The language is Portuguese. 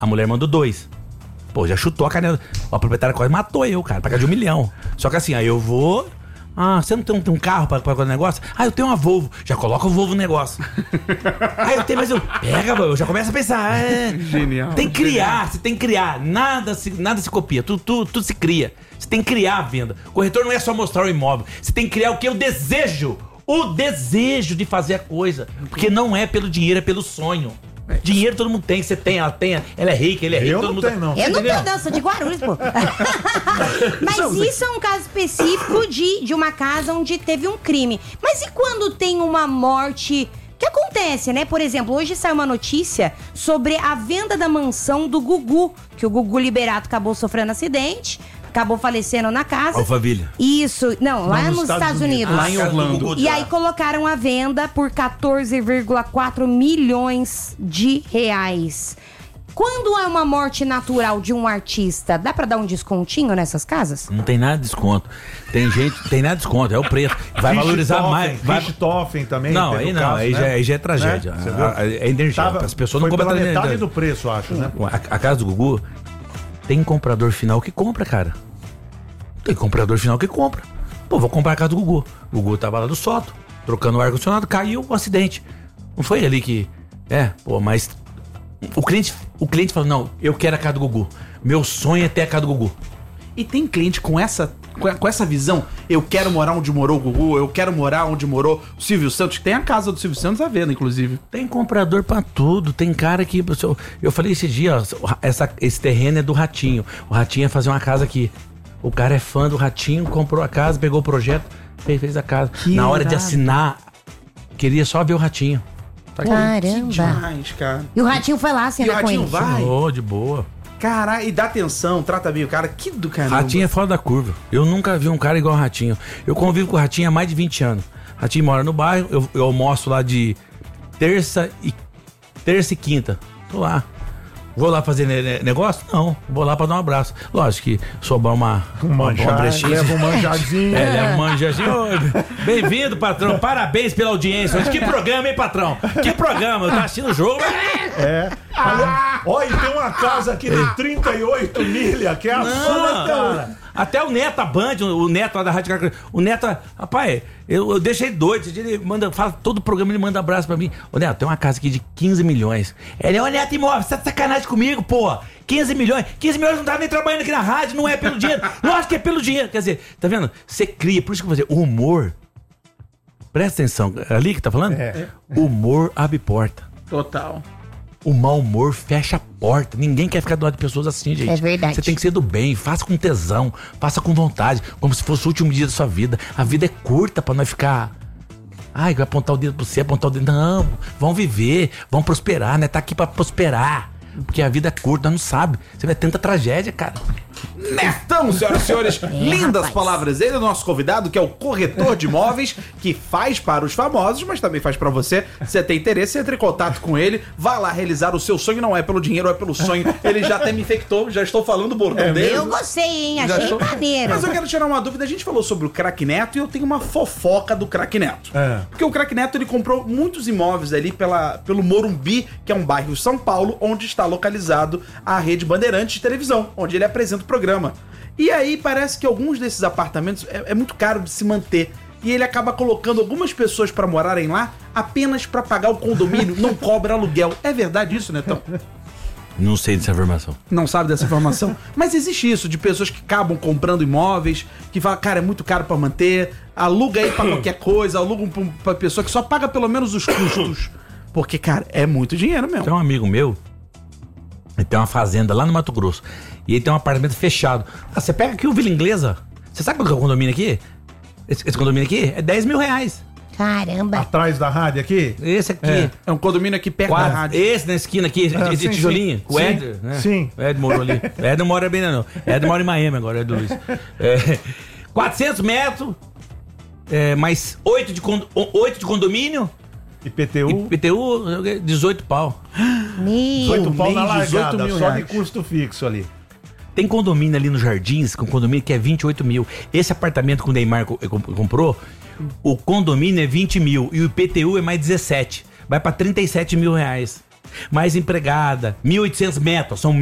A mulher mandou 2. Pô, já chutou a canela. A proprietária quase matou eu, cara, pagar de 1 milhão. Só que assim, aí eu vou... você não tem um carro pra o negócio? Eu tenho uma Volvo. Já coloca o Volvo no negócio. Eu tenho, mas eu já começo a pensar. Genial. Tem que criar, você tem que criar. Nada se copia, tudo se cria. Você tem que criar a venda. O corretor não é só mostrar o imóvel. Você tem que criar o que? O desejo. O desejo de fazer a coisa. Porque não é pelo dinheiro, é pelo sonho. Dinheiro todo mundo tem, você tem, ela tem, ela é rica, ele é rico, todo mundo tem. Eu não tenho, não, sou de Guarulhos, pô. Mas isso é um caso específico de uma casa onde teve um crime. Mas e quando tem uma morte? Que acontece, né? Por exemplo, hoje saiu uma notícia sobre a venda da mansão do Gugu, que o Gugu Liberato acabou sofrendo acidente, acabou falecendo na casa. Alphaville. Isso, não, lá nos Estados Unidos. Lá em Orlando. E aí colocaram a venda por 14,4 milhões de reais. Quando é uma morte natural de um artista, dá pra dar um descontinho nessas casas? Não tem nada de desconto. Tem nada de desconto, é o preço. Vai valorizar mais. Richthofen também. Não, aí não, aí já é tragédia. É energia. As pessoas não compram pela metade do preço, acho, né? A casa do Gugu tem comprador final que compra, cara. Tem comprador final que compra. Pô, vou comprar a casa do Gugu. O Gugu tava lá do Soto, trocando o ar-condicionado, caiu o acidente. Não foi ali que... mas... O cliente falou, não, eu quero a casa do Gugu. Meu sonho é ter a casa do Gugu. E tem cliente com essa visão, eu quero morar onde morou o Gugu, eu quero morar onde morou o Silvio Santos. Tem a casa do Silvio Santos à venda, inclusive. Tem comprador pra tudo, tem cara que... Eu falei esse dia, esse terreno é do Ratinho. O Ratinho ia fazer uma casa aqui. O cara é fã do Ratinho, comprou a casa, pegou o projeto, fez a casa. Na hora de assinar, queria só ver o Ratinho. Caramba. Que demais, cara. E o Ratinho foi lá assinar com ele. E o Ratinho vai? Oh, de boa. Caralho, e dá atenção, trata bem o cara. Que do caramba. Ratinho é fora da curva. Eu nunca vi um cara igual o Ratinho. Eu convivo com o Ratinho há mais de 20 anos. Ratinho mora no bairro, eu almoço lá de terça e quinta. Tô lá. Vou lá fazer negócio? Não. Vou lá pra dar um abraço. Lógico que sobrar uma brechinha. Leva um manjadinho. Leva um manjadinho. Bem-vindo, patrão. Parabéns pela audiência hoje. Que programa, hein, patrão? Que programa? Eu tô assistindo o jogo. Olha, tem uma casa aqui de 38 milha, que é a sua, cara. Até o Neto, a Band, o Neto lá da Rádio Caracol. O Neto, rapaz, eu deixei doido. Ele fala todo o programa, ele manda abraço pra mim. Ô Neto, tem uma casa aqui de 15 milhões. Ele é, ô Neto Imóvel, você tá de sacanagem comigo, pô. 15 milhões? 15 milhões não tava nem trabalhando aqui na rádio, não é pelo dinheiro. Lógico que é pelo dinheiro. Quer dizer, tá vendo? Você cria, por isso que eu vou dizer, o humor. Presta atenção, ali que tá falando? O humor abre porta. Total. O mau humor fecha a porta. Ninguém quer ficar do lado de pessoas assim, gente. É verdade. Você tem que ser do bem, faça com tesão, faça com vontade, como se fosse o último dia da sua vida. A vida é curta pra nós ficar... vai apontar o dedo pra você, apontar o dedo... Não, vão viver, vão prosperar, né? Tá aqui pra prosperar. Porque a vida é curta, nós não sabe. Você vê tanta tragédia, cara. Netão, senhoras e senhores, lindas rapaz. palavras. Ele é o nosso convidado, que é o corretor de imóveis, que faz para os famosos, mas também faz para você. Se você tem interesse, entre em contato com ele, vá lá realizar o seu sonho. Não é pelo dinheiro, é pelo sonho. Ele já até me infectou, já estou falando o bordão dele. Eu gostei, hein? Achei maneiro. Mas eu quero tirar uma dúvida. A gente falou sobre o Craque Neto e eu tenho uma fofoca do Craque Neto. Porque o Craque Neto, ele comprou muitos imóveis ali pelo Morumbi, que é um bairro de São Paulo, onde está localizado a Rede Bandeirantes de televisão, onde ele apresenta o programa. E aí parece que alguns desses apartamentos é muito caro de se manter. E ele acaba colocando algumas pessoas para morarem lá apenas para pagar o condomínio, não cobra aluguel. É verdade isso, Netão? Não sei dessa informação. Não sabe dessa informação? Mas existe isso, de pessoas que acabam comprando imóveis, que falam, cara, é muito caro pra manter, aluga aí pra qualquer coisa, aluga pra pessoa que só paga pelo menos os custos. Porque, cara, é muito dinheiro mesmo. Tem um amigo meu, ele tem uma fazenda lá no Mato Grosso, e ele tem um apartamento fechado. Você pega aqui o Vila Inglesa, você sabe qual que é o condomínio aqui? Esse condomínio aqui é 10 mil reais. Caramba. Atrás da rádio aqui? Esse aqui. É um condomínio aqui perto da rádio. Esse na esquina aqui, de sim, tijolinho. sim. O Éder, né? Sim. O Éder morou ali. O Éder mora bem, não. O Éder mora em Miami agora, é do Luiz. 400 metros, mais 8 de condomínio. IPTU? IPTU, 18 pau. 18 pau na mês, 18 largada, mil só de reais. custo fixo ali. Tem condomínio ali nos Jardins, com condomínio que é 28 mil. Esse apartamento que o Neymar comprou, o condomínio é 20 mil e o IPTU é mais 17. Vai pra 37 mil reais. mais empregada, 1.800 metros, são